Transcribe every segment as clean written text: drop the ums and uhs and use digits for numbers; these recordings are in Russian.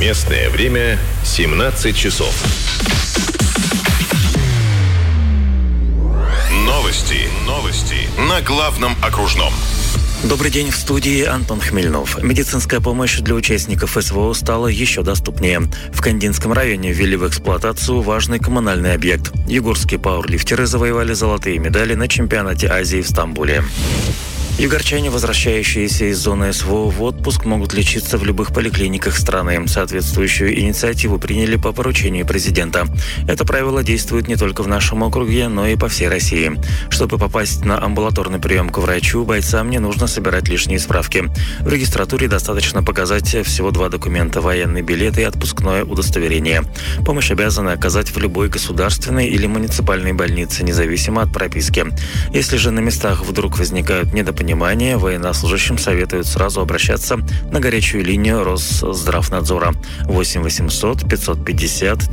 Местное время 17 часов. Новости на главном окружном. Добрый день, в студии Антон Хмельнов. Медицинская помощь для участников СВО стала еще доступнее. В Кандинском районе ввели в эксплуатацию важный коммунальный объект. Югорские пауэрлифтеры завоевали золотые медали на чемпионате Азии в Стамбуле. Югорчане, возвращающиеся из зоны СВО в отпуск, могут лечиться в любых поликлиниках страны. Соответствующую инициативу приняли по поручению президента. Это правило действует не только в нашем округе, но и по всей России. Чтобы попасть на амбулаторный прием к врачу, бойцам не нужно собирать лишние справки. В регистратуре достаточно показать всего 2 документа – военный билет и отпускное удостоверение. Помощь обязаны оказать в любой государственной или муниципальной больнице, независимо от прописки. Если же на местах вдруг возникают недопонимания, военнослужащим советуют сразу обращаться на горячую линию Росздравнадзора 8 800 550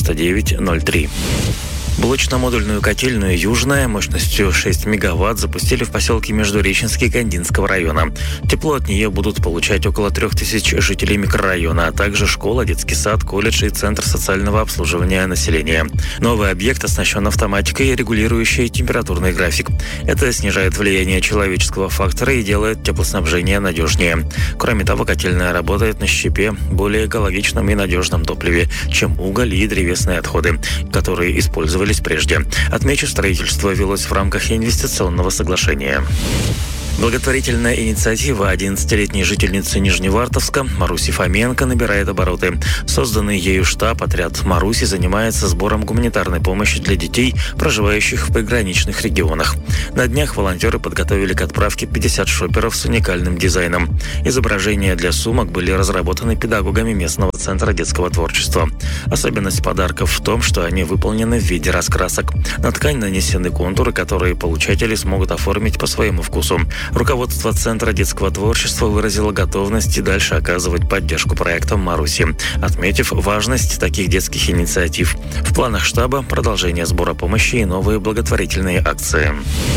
99 03. Блочно-модульную котельную «Южная» мощностью 6 мегаватт запустили в поселке Междуреченский Кандинского района. Тепло от нее будут получать около 3000 жителей микрорайона, а также школа, детский сад, колледж и центр социального обслуживания населения. Новый объект оснащен автоматикой, регулирующей температурный график. Это снижает влияние человеческого фактора и делает теплоснабжение надежнее. Кроме того, котельная работает на щепе, более экологичном и надежном топливе, чем уголь и древесные отходы, которые использовались прежде. Отмечу, строительство велось в рамках инвестиционного соглашения. Благотворительная инициатива 11-летней жительницы Нижневартовска Маруси Фоменко набирает обороты. Созданный ею штаб «Отряд Маруси» занимается сбором гуманитарной помощи для детей, проживающих в приграничных регионах. На днях волонтеры подготовили к отправке 50 шоперов с уникальным дизайном. Изображения для сумок были разработаны педагогами местного центра детского творчества. Особенность подарков в том, что они выполнены в виде раскрасок. На ткань нанесены контуры, которые получатели смогут оформить по своему вкусу. Руководство Центра детского творчества выразило готовность и дальше оказывать поддержку проектам Маруси, отметив важность таких детских инициатив. В планах штаба продолжение сбора помощи и новые благотворительные акции.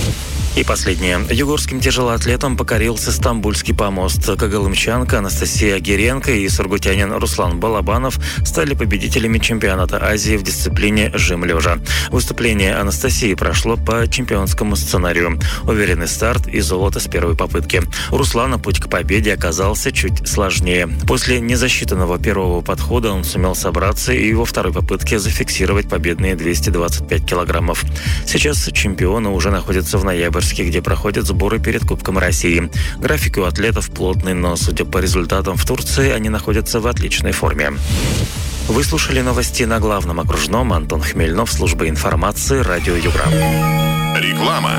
И последнее. Югорским тяжелоатлетам покорился Стамбульский помост. Когалымчанка Анастасия Геренко и сургутянин Руслан Балабанов стали победителями чемпионата Азии в дисциплине жим лежа. Выступление Анастасии прошло по чемпионскому сценарию. Уверенный старт и золото с первой попытки. У Руслана путь к победе оказался чуть сложнее. После незасчитанного первого подхода он сумел собраться и во второй попытке зафиксировать победные 225 килограммов. Сейчас чемпионы уже находятся в Ноябрьске, где проходят сборы перед Кубком России. График у атлетов плотный, но, судя по результатам в Турции, они находятся в отличной форме. Вы слушали новости на главном окружном. Антон Хмельнов, служба информации, радио Югра. Реклама.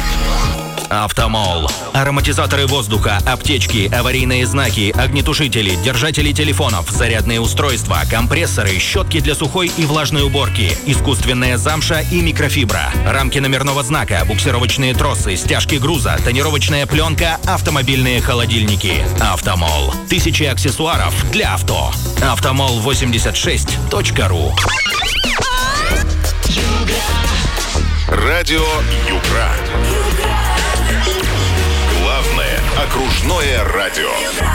Автомол. Ароматизаторы воздуха, аптечки, аварийные знаки, огнетушители, держатели телефонов, зарядные устройства, компрессоры, щетки для сухой и влажной уборки, искусственная замша и микрофибра, рамки номерного знака, буксировочные тросы, стяжки груза, тонировочная пленка, автомобильные холодильники. Автомол. Тысячи аксессуаров для авто. Автомол86.ру. Радио Югра. Главное окружное радио.